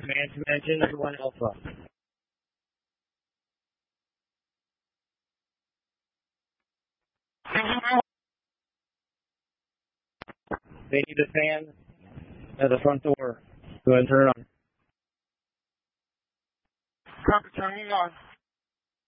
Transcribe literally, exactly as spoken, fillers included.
Mansion Engine, one Alpha. They need a fan at the front door. Go ahead and turn it on. Copy, turning on.